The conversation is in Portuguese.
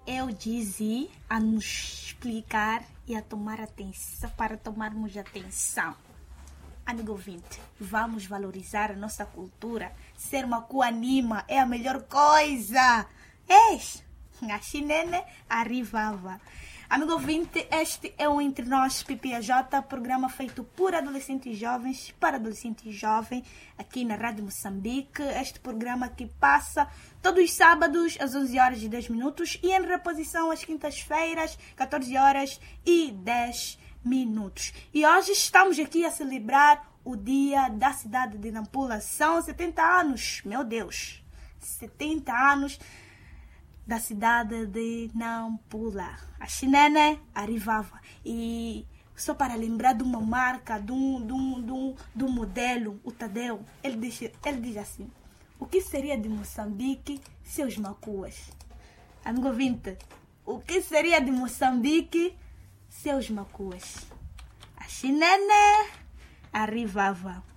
eu disse a nos explicar e a tomar atenção, para tomarmos atenção. Amigo ouvinte, vamos valorizar a nossa cultura. Ser macuanima é a melhor coisa. A chinene arrivava. Amigo ouvinte, este é o Entre Nós PPAJ, programa feito por adolescentes jovens, para adolescentes jovens, aqui na Rádio Moçambique. Este programa que passa todos os sábados às 11 horas e 10 minutos e em reposição às quintas-feiras, 14 horas e 10 minutos. E hoje estamos aqui a celebrar o dia da cidade de Nampula. São 70 anos, meu Deus, 70 anos da cidade de Nampula. A chinene arrivava. E só para lembrar de uma marca, de um modelo, o Tadeu, ele diz assim: o que seria de Moçambique sem os macuas? Amigo ouvinte, o que seria de Moçambique sem os macuas? A chinene arrivava.